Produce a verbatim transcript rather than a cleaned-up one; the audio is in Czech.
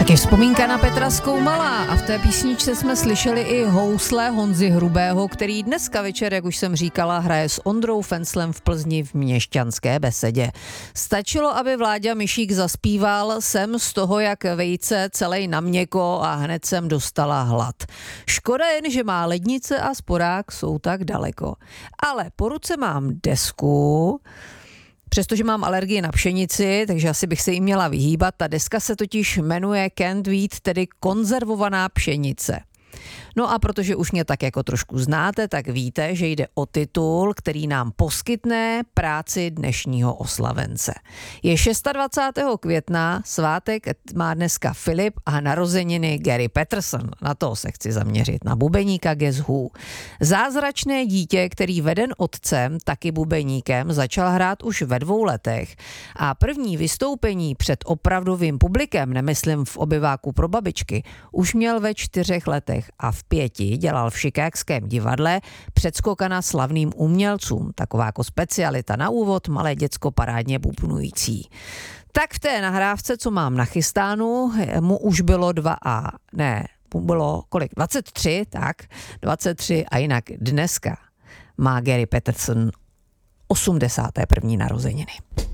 Taky vzpomínka na Petra Zkoumala a v té písničce jsme slyšeli i housle Honzy Hrubého, který dneska večer, jak už jsem říkala, hraje s Ondrou Fenclem v Plzni v Měšťanské besedě. Stačilo, aby Vláďa Myšík zaspíval, jsem z toho jak vejce celej na měko a hned jsem dostala hlad. Škoda jen, že má lednice a sporák jsou tak daleko. Ale po ruce mám desku, přestože mám alergii na pšenici, takže asi bych se jí měla vyhýbat. Ta deska se totiž jmenuje Canned Wheat, tedy konzervovaná pšenice. No a protože už mě tak jako trošku znáte, tak víte, že jde o titul, který nám poskytne práci dnešního oslavence. Je dvacátého šestého května, svátek má dneska Filip a narozeniny Gary Patterson. Na to se chci zaměřit, na bubeníka Guess Who. Zázračné dítě, který veden otcem, taky bubeníkem, začal hrát už ve dvou letech a první vystoupení před opravdovým publikem, nemyslím v obyváku pro babičky, už měl ve čtyřech letech a v pěti dělal v Chicagském divadle předskokana slavným umělcům, taková jako specialita na úvod, malé děcko parádně bubnující. Tak v té nahrávce, co mám nachystánu, mu už bylo dva a ne, mu bylo kolik? dvacet tři, tak, dvacet tři a jinak dneska má Gary Patterson osmdesáté první narozeniny.